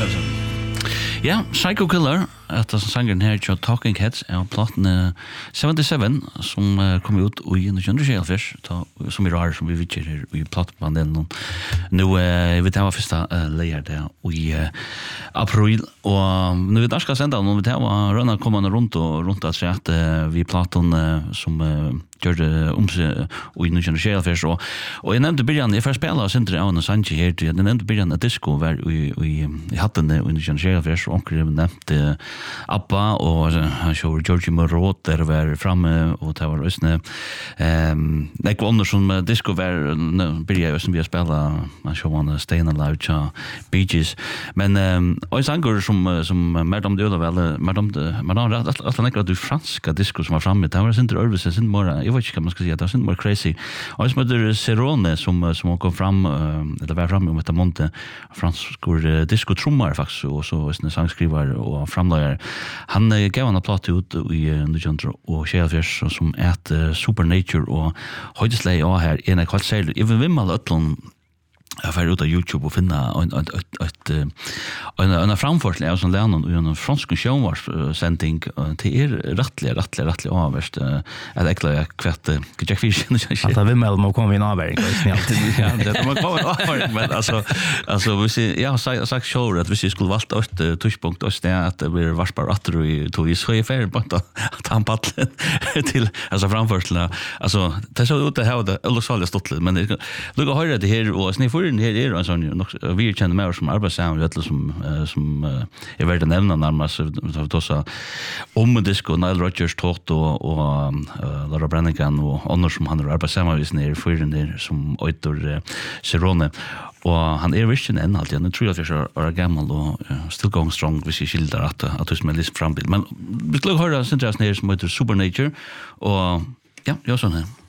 Ja, Psycho Killer, att sången här till Talking Heads är platten 77 som kom ut i 1924 som är rar som vi vet i plattbanden nu vi tar första layer där i april och nu vi ska sända någon vi tar runda komma runt att säga att vi platten som gör det sig och i 1924 och jag nämnde början jag får spela center av en Sanchi här jag nämnde början att disco var i hatten i 1924 och nämnde Abba och han show George Morot där var framme och det var ösne det var under som disco var började som vi spela man show on Staying Alive cha Beaches men och sanger som Madame de väl Madame att han inte du franska disco som var framme det var inte överse sin mera jag vet inte vad man ska säga det var inte mer crazy och så med Serone som kom fram det var framme med Monte fransk disco trummar faktiskt och så är sångskrivare och framlagare han gav en platt ut i 1924 som ett Supernature och höjdeslej och här en kvart säger även vimmal ötlon jag får ut av YouTube och finna en framförsling av som Lennon och en fransk sjönvarssändning till rättligt avvärst att äckla kvätt Jack Fish att det vimmel må komma in avväring ja det må komma avväring men alltså vi ser jag har sagt show att vi skulle valt ett touchpunkt och det att det blir varsbar att i tog i så fair på att han paddlar till alltså framförsling alltså det så ut det här det eller så stått men det lukar höra det här och ni får här är en sån vi känner mer som arbetssamarbete som är värd att nämna närmast så så om disco Nile Rodgers tåt och Laura Branigan och andra som han har arbetssamarbete ner för den där som Oitor Serone och han är visst en alltid jag tror att jag är gammal och still going strong hvis jag skildrar att du smäller frambild men vi skulle höra sen där som heter Supernature och ja jag sån här